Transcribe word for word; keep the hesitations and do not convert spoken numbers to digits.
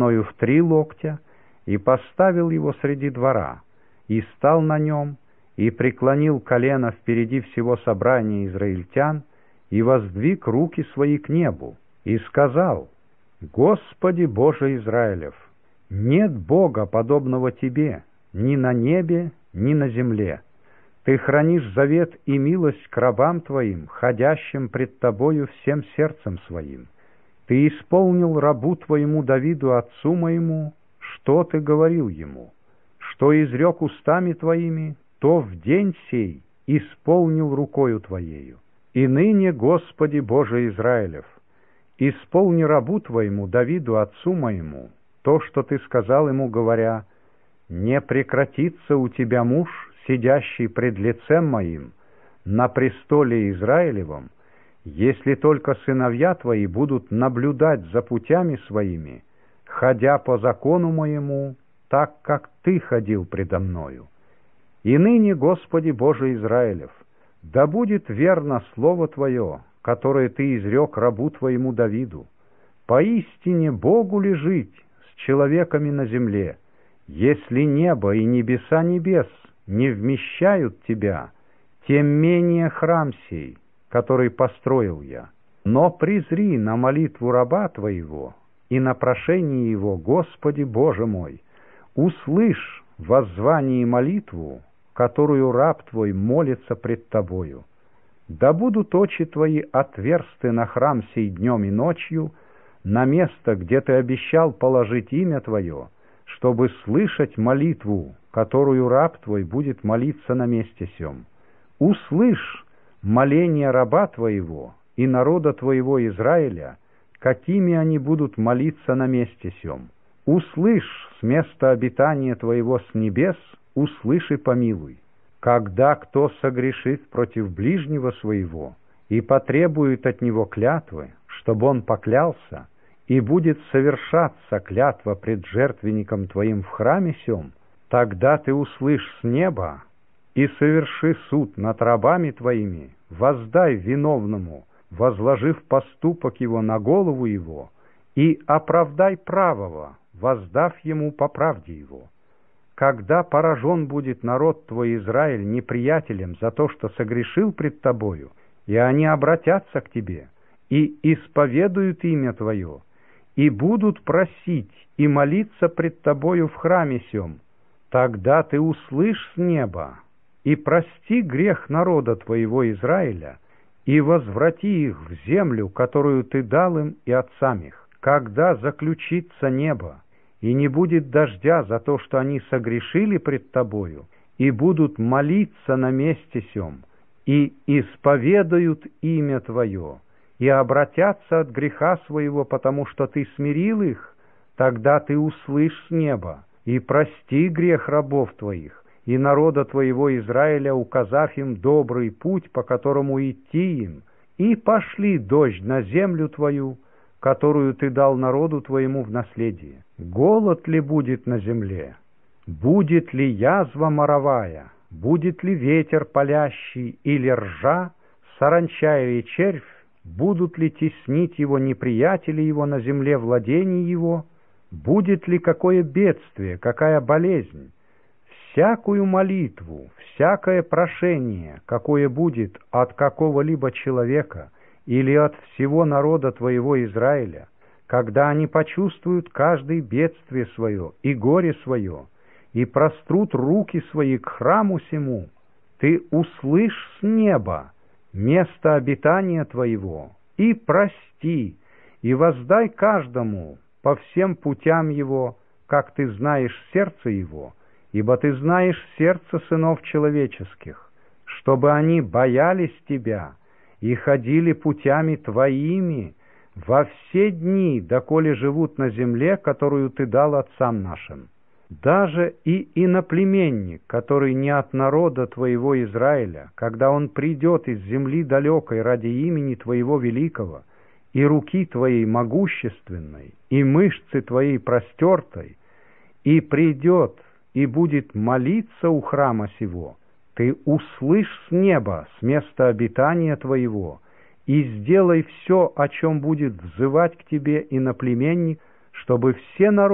высотою в три локтя, и поставил его среди двора, и стал на нем, и преклонил колено впереди всего собрания израильтян, и воздвиг руки свои к небу, и сказал: «Господи Боже Израилев, нет Бога, подобного Тебе, ни на небе, ни на земле. Ты хранишь завет и милость к рабам Твоим, ходящим пред Тобою всем сердцем своим. Ты исполнил рабу Твоему Давиду, отцу моему, что Ты говорил ему, что изрек устами Твоими, то в день сей исполнил рукою Твоею. И ныне, Господи Боже Израилев, исполни рабу Твоему Давиду, отцу моему, то, что Ты сказал ему, говоря: не прекратится у Тебя муж, сидящий пред лицем моим, на престоле Израилевом, если только сыновья Твои будут наблюдать за путями своими, ходя по закону моему, так, как Ты ходил предо мною. И ныне, Господи Боже Израилев, да будет верно слово Твое, которое Ты изрек рабу Твоему Давиду. Поистине Богу ли жить с человеками на земле, если небо и небеса небес не вмещают Тебя, тем менее храм сей, который построил я. Но презри на молитву раба Твоего и на прошение его, Господи Боже мой, услышь воззвание и молитву, которую раб Твой молится пред Тобою. Да будут очи Твои отверсты на храм сей днем и ночью, на место, где Ты обещал положить имя Твое, чтобы слышать молитву, которую раб Твой будет молиться на месте сем. Услышь моление раба Твоего и народа Твоего Израиля, какими они будут молиться на месте сем. Услышь с места обитания Твоего с небес, услышь и помилуй. Когда кто согрешит против ближнего своего и потребует от него клятвы, чтобы он поклялся, и будет совершаться клятва пред жертвенником Твоим в храме сем, тогда Ты услышь с неба и соверши суд над рабами Твоими, воздай виновному, возложив поступок его на голову его, и оправдай правого, воздав ему по правде его. Когда поражен будет народ Твой Израиль неприятелем за то, что согрешил пред Тобою, и они обратятся к Тебе, и исповедуют имя Твое, и будут просить и молиться пред Тобою в храме сем, тогда Ты услышь с неба и прости грех народа Твоего Израиля, и возврати их в землю, которую Ты дал им и отцам их. Когда заключится небо, и не будет дождя за то, что они согрешили пред Тобою, и будут молиться на месте сем, и исповедуют имя Твое, и обратятся от греха своего, потому что Ты смирил их, тогда Ты услышь с неба, и прости грех рабов Твоих, и народа Твоего Израиля, указав им добрый путь, по которому идти им, и пошли дождь на землю Твою, которую Ты дал народу Твоему в наследие. Голод ли будет на земле? Будет ли язва моровая? Будет ли ветер палящий или ржа, саранча или червь? Будут ли теснить его неприятели его на земле владений его? Будет ли какое бедствие, какая болезнь? Всякую молитву, всякое прошение, какое будет от какого-либо человека или от всего народа Твоего Израиля, когда они почувствуют каждое бедствие свое и горе свое, и прострут руки свои к храму сему, Ты услышь с неба место обитания Твоего, и прости, и воздай каждому по всем путям его, как Ты знаешь сердце его, ибо Ты знаешь сердце сынов человеческих, чтобы они боялись Тебя и ходили путями Твоими во все дни, доколе живут на земле, которую Ты дал отцам нашим. Даже и иноплеменник, который не от народа Твоего Израиля, когда он придет из земли далекой ради имени Твоего великого, и руки Твоей могущественной, и мышцы Твоей простертой, и придет и будет молиться у храма сего, Ты услышь с неба, с места обитания Твоего, и сделай все, о чем будет взывать к Тебе иноплеменник, чтобы все народы